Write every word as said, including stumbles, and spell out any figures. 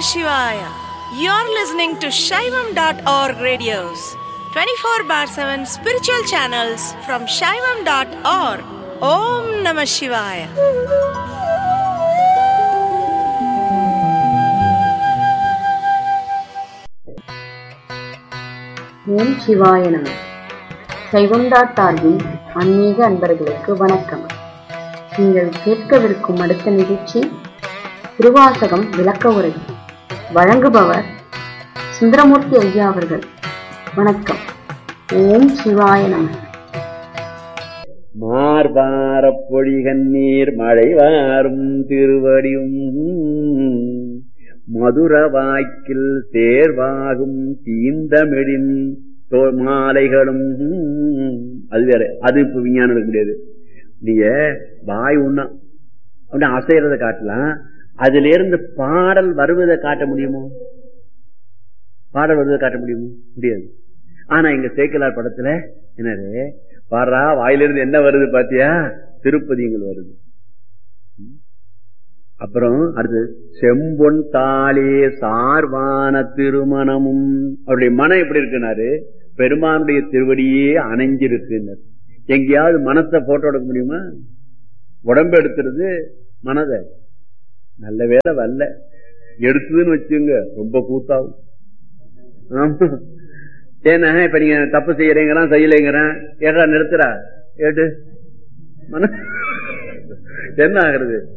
Shivaya. You're listening to Shaivam dot org radios, twenty-four bar seven spiritual channels from Shaivam dot org. Om Namah Shivaya. ஓம் சிவாய நம. சைவம் dot ஆர்கின் ஆன்மீக அன்பர்களுக்கு வணக்கம். நீங்கள் கேட்கவிருக்கும் அடுத்த நிகழ்ச்சி திருவாசகம் விளக்க உரை. வழங்குபவர் சுந்தரமூர்த்தி ஐயா அவர்கள். வணக்கம். ஓம் சிவாய நம. மார்பார பொழிகண்ணீர் மழை வாரும் திருவடியும் மதுர வாய்க்கில் தேர்வாகும் தீந்தமிழின் மாலைகளும். அது வேற, அது இப்ப விஞ்ஞானம் இருக்க முடியாது. நீங்க வாய் ஒண்ணா அப்படி அசைறத காட்டலாம், அதுல இருந்து பாடல் வருவதை காட்ட முடியுமோ? பாடல் வருவதை காட்ட முடியுமோ? முடியாது. ஆனா இங்க சேக்கிலார் படத்துல என்னது பாரா, வாயிலிருந்து என்ன வருது பாத்தியா? திருப்பதிங்கள் வருது. அப்புறம் அடுத்து செம்பொன் தாளே சார்வான திருமணமும். அவருடைய மனம் எப்படி இருக்குனாரு? பெருமானுடைய திருவடியே அணைஞ்சிருக்குன்னு. எங்கேயாவது மனத்தை போட்டோ எடுக்க முடியுமா? உடம்பு எடுத்துறது மனதை. நல்ல வேலை வரல, எடுத்ததுன்னு வச்சுங்க ரொம்ப கூத்தாகும். ஆமா, ஏன்னா இப்ப நீங்க தப்பு செய்யறீங்கிறான், செய்யலைங்கிறான், ஏடா நிறுத்துறா ஏடு மன என்ன ஆகுறது?